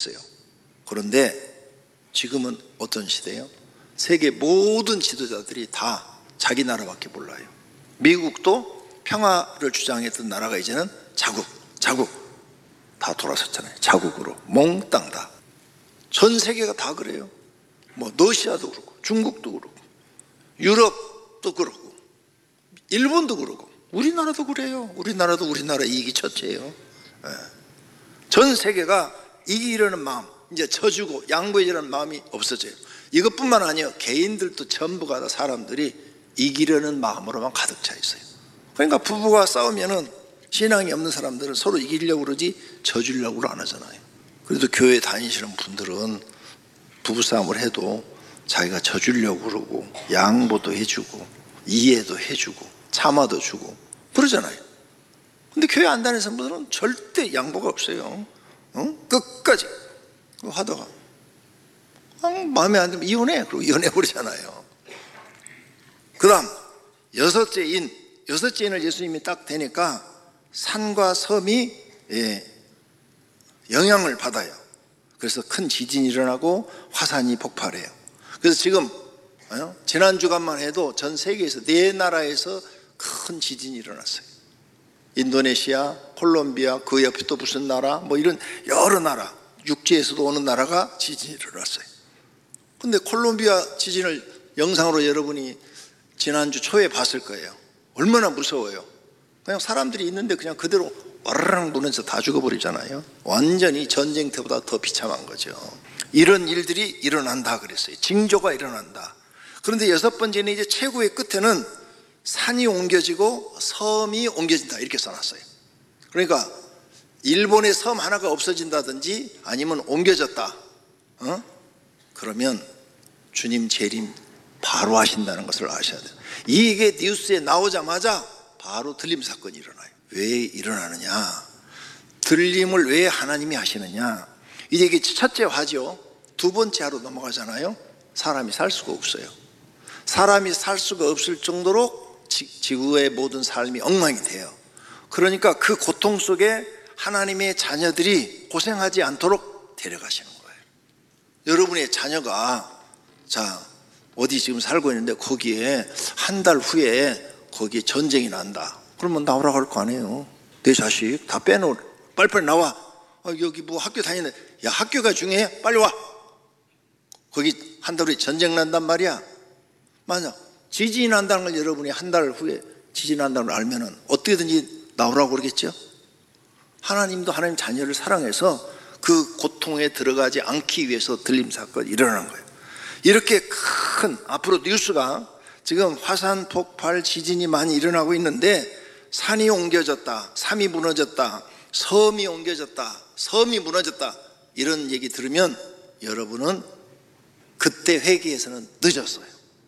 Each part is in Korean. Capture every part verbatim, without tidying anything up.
있어요. 그런데 지금은 어떤 시대예요? 세계 모든 지도자들이 다 자기 나라밖에 몰라요. 미국도 평화를 주장했던 나라가 이제는 자국, 자국 다 돌아섰잖아요. 자국으로 몽땅 다. 전 세계가 다 그래요. 뭐 러시아도 그렇고 중국도 그렇고 유럽도 그렇고 일본도 그렇고 우리나라도 그래요. 우리나라도 우리나라 이익이 첫째예요. 네. 전 세계가 이기려는 마음, 이제 져주고 양보해주려는 마음이 없어져요. 이것뿐만 아니에요. 개인들도 전부가 다 사람들이 이기려는 마음으로만 가득 차 있어요. 그러니까 부부가 싸우면은 신앙이 없는 사람들은 서로 이기려고 그러지 져주려고 안 하잖아요. 그래도 교회 다니시는 분들은 부부싸움을 해도 자기가 져주려고 그러고 양보도 해주고 이해도 해주고 참아도 주고 그러잖아요. 근데 교회 안 다니는 사람들은 절대 양보가 없어요. 어? 끝까지 하다가 아, 마음에 안 들면 이혼해. 그리고 이혼해 버리잖아요. 그 다음 여섯째 인 여섯째 인을 예수님이 딱 되니까 산과 섬이 예, 영향을 받아요. 그래서 큰 지진이 일어나고 화산이 폭발해요. 그래서 지금 어? 지난 주간만 해도 전 세계에서 네 나라에서 큰 지진이 일어났어요. 인도네시아, 콜롬비아, 그 옆에 또 무슨 나라, 뭐 이런 여러 나라, 육지에서도 오는 나라가 지진이 일어났어요. 근데 콜롬비아 지진을 영상으로 여러분이 지난주 초에 봤을 거예요. 얼마나 무서워요. 그냥 사람들이 있는데 그냥 그대로 와르르 노면서 다 죽어버리잖아요. 완전히 전쟁터보다 더 비참한 거죠. 이런 일들이 일어난다 그랬어요. 징조가 일어난다. 그런데 여섯 번째는 이제 최고의 끝에는 산이 옮겨지고 섬이 옮겨진다 이렇게 써놨어요. 그러니까 일본의 섬 하나가 없어진다든지 아니면 옮겨졌다 어? 그러면 주님 재림 바로 하신다는 것을 아셔야 돼요. 이게 뉴스에 나오자마자 바로 들림 사건이 일어나요. 왜 일어나느냐, 들림을 왜 하나님이 하시느냐. 이제 이게 첫째 화죠. 두 번째 화로 넘어가잖아요. 사람이 살 수가 없어요. 사람이 살 수가 없을 정도로 지구의 모든 삶이 엉망이 돼요. 그러니까 그 고통 속에 하나님의 자녀들이 고생하지 않도록 데려가시는 거예요. 여러분의 자녀가 자 어디 지금 살고 있는데 거기에 한 달 후에 거기에 전쟁이 난다. 그러면 나오라고 할 거 아니에요. 내 자식 다 빼놓을, 빨리빨리 나와. 아, 여기 뭐 학교 다니는데, 야 학교가 중요해? 빨리 와. 거기 한 달 후에 전쟁 난단 말이야. 맞아. 지진이 난다는 걸 여러분이 한 달 후에 지진이 난다는 걸 알면은 어떻게든지 나오라고 그러겠죠. 하나님도 하나님 자녀를 사랑해서 그 고통에 들어가지 않기 위해서 들림 사건이 일어나는 거예요. 이렇게 큰 앞으로 뉴스가 지금 화산 폭발 지진이 많이 일어나고 있는데 산이 옮겨졌다, 삶이 무너졌다, 섬이 옮겨졌다, 섬이 무너졌다 이런 얘기 들으면 여러분은 그때 회개해서는 늦었어요.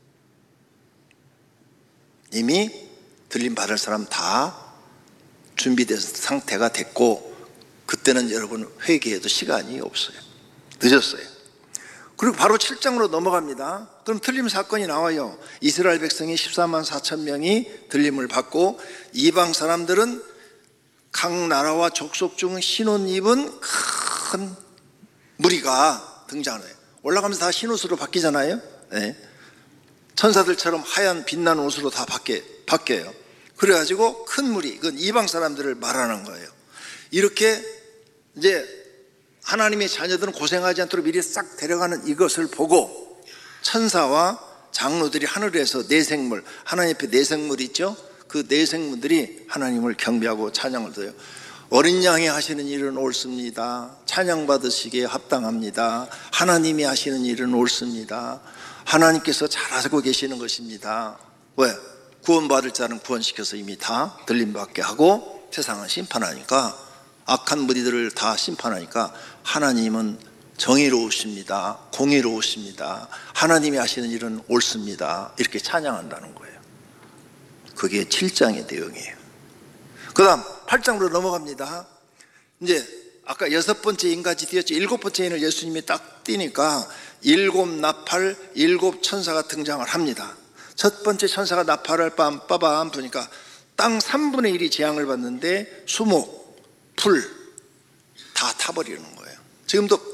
이미 들림 받을 사람 다 준비된 상태가 됐고 그때는 여러분 회개해도 시간이 없어요. 늦었어요. 그리고 바로 칠 장으로 넘어갑니다. 그럼 들림 사건이 나와요. 이스라엘 백성이 십사만 사천 명이 들림을 받고 이방 사람들은 각 나라와 족속 중 신옷 입은 큰 무리가 등장을 해요. 올라가면서 다 흰옷으로 바뀌잖아요. 네. 천사들처럼 하얀 빛나는 옷으로 다 바뀌, 바뀌어요. 그래가지고 큰 무리, 이건 이방 사람들을 말하는 거예요. 이렇게 이제 하나님의 자녀들은 고생하지 않도록 미리 싹 데려가는 이것을 보고 천사와 장로들이 하늘에서 내생물, 하나님 앞에 내생물이 있죠. 그 내생물들이 하나님을 경배하고 찬양을 드려요. 어린 양이 하시는 일은 옳습니다. 찬양 받으시기에 합당합니다. 하나님이 하시는 일은 옳습니다. 하나님께서 잘하고 계시는 것입니다. 왜? 구원받을 자는 구원시켜서 이미 다 들림받게 하고 세상은 심판하니까, 악한 무리들을 다 심판하니까 하나님은 정의로우십니다. 공의로우십니다. 하나님이 하시는 일은 옳습니다. 이렇게 찬양한다는 거예요. 그게 칠 장의 내용이에요. 그 다음 팔 장으로 넘어갑니다. 이제 아까 여섯 번째 인까지 띄었죠. 일곱 번째 인을 예수님이 딱 띄니까 일곱 나팔, 일곱 천사가 등장을 합니다. 첫 번째 천사가 나팔을 빰빠밤 부니까 땅 삼분의 일이 재앙을 받는데 수목, 풀 다 타버리는 거예요. 지금도